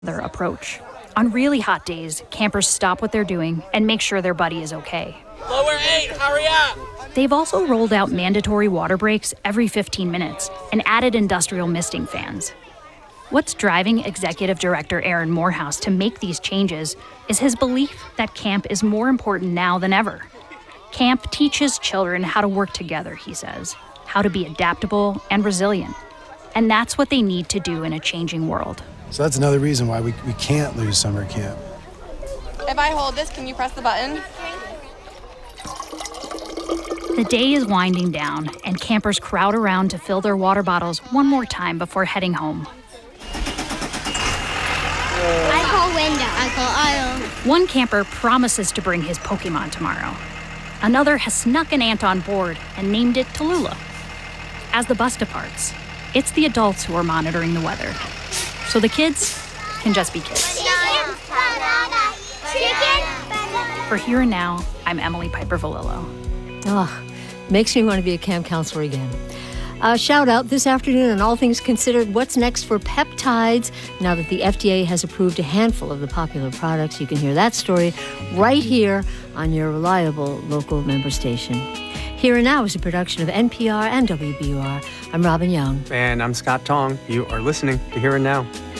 their approach. On really hot days, campers stop what they're doing and make sure their buddy is okay. Lower 8, hurry up! They've also rolled out mandatory water breaks every 15 minutes and added industrial misting fans. What's driving Executive Director Aaron Morehouse to make these changes is his belief that camp is more important now than ever. Camp teaches children how to work together, he says, how to be adaptable and resilient. And that's what they need to do in a changing world. So that's another reason why we can't lose summer camp. If I hold this, can you press the button? The day is winding down, and campers crowd around to fill their water bottles one more time before heading home. I call Linda. I call Io. One camper promises to bring his Pokemon tomorrow. Another has snuck an ant on board and named it Tallulah. As the bus departs, it's the adults who are monitoring the weather. So the kids can just be kids. Chicken, banana, chicken. For Here and Now, I'm Emily Piper-Valillo. Makes me want to be a camp counselor again. Shout out this afternoon on All Things Considered, what's next for peptides now that the FDA has approved a handful of the popular products. You can hear that story right here on your reliable local member station. Here and Now is a production of NPR and WBUR. I'm Robin Young. And I'm Scott Tong. You are listening to Here and Now.